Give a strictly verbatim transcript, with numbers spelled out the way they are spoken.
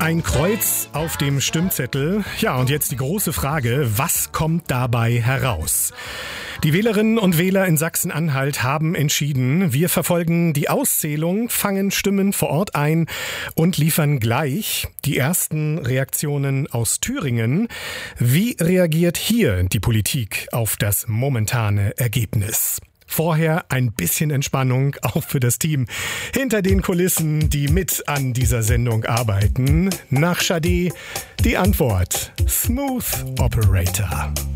Ein Kreuz auf dem Stimmzettel. Ja, und jetzt die große Frage, was kommt dabei heraus? Die Wählerinnen und Wähler in Sachsen-Anhalt haben entschieden, wir verfolgen die Auszählung, fangen Stimmen vor Ort ein und liefern gleich die ersten Reaktionen aus Thüringen. Wie reagiert hier die Politik auf das momentane Ergebnis? Vorher ein bisschen Entspannung, auch für das Team hinter den Kulissen, die mit an dieser Sendung arbeiten. Nach Sade die Antwort: Smooth Operator.